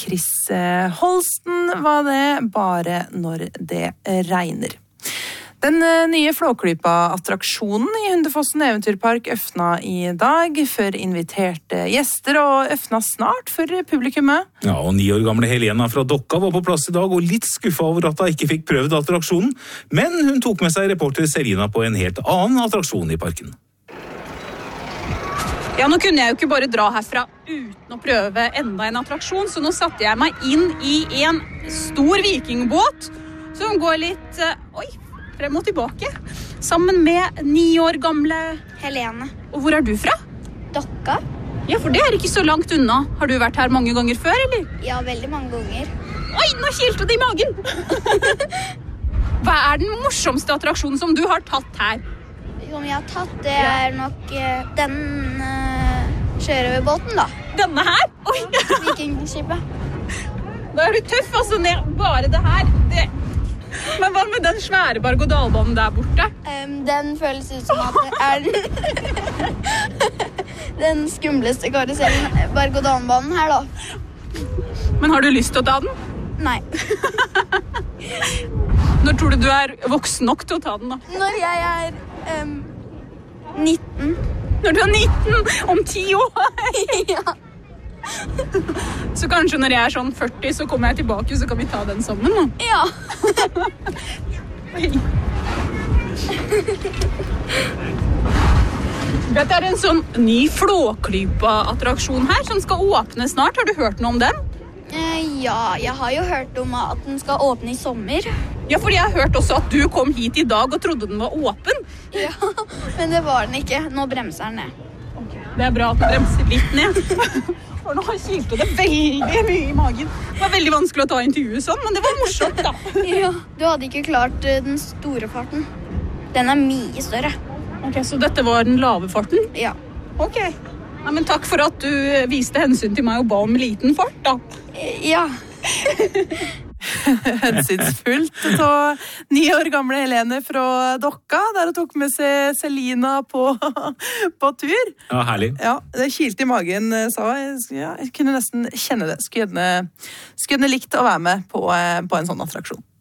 Chris Holsten var det, bare når det regner. Den nye Flåklypa-attraksjonen i Hundefossen Eventyrpark øffna i dag, før inviterte gjester, og øffna snart for publikummet. Ja, og 9 år gamle Helena fra Dokka var på plass i dag, og litt skuffet over at hun ikke fikk prøvd attraksjonen, men hun tok med seg reporter Selina på en helt annen attraksjon i parken. Ja, nå kunne jeg jo ikke bare dra herfra uten å prøve enda en attraksjon, så nå satte jeg meg inn i en stor vikingbåt som går litt, frem og tilbake, sammen med 9 år gamle Helene. Og hvor er du fra? Dokka? Ja, for det er ikke så langt unna. Har du vært her mange ganger før, eller? Ja, veldig mange ganger. Oi, nå kilte det i magen! Hva er den morsomste attraksjonen som du har tatt her? Som jeg har tatt, det er nok den sjørøverbåten, da. Denne her? Oi! Vikingskipet. Da er du tøff, altså, ned bare det her. Men hva med den svære berg-og-dal-banen der borte? Den føles ut som at det er den skumleste karusellen, berg-og-dal-banen her, da. Men har du lyst til å ta den? Nei. Når tror du er voksen nok til å ta den, da? Når jeg er 19. Når du er 19? Om 10 år? Ja. Så kanskje når jeg er sånn 40, så kommer jeg tilbake, så kan vi ta den sammen, da. Ja. Det er en sånn ny Flåklypa-attraksjon her, som skal åpne snart. Har du hørt noe om den? Ja, jeg har jo hørt om at den skal åpne i sommer. Ja, fordi jeg har hørt også at du kom hit i dag og trodde den var åpen. Ja, men det var den ikke. Nå bremser den ned. Det er bra at den bremser litt ned. For nå kilte det veldig mye i magen. Det var veldig vanskelig å ta intervjuet sånn, men det var morsomt, da. Ja, du hadde ikke klart den store farten. Den er mye større. Ok, så dette var den lave farten? Ja. Ok. Ja, men takk for at du viste hensyn til meg og ba om liten fart, da. Ja. Hensynsfullt av 9 år gamle Helene fra Dokka, der hun tok med seg Selina på tur. Ja, herlig. Ja, det kilte i magen, sa jeg. Ja, jeg kunne nesten kjenne det. Skulle gjerne likt å være med på en sånn attraksjon.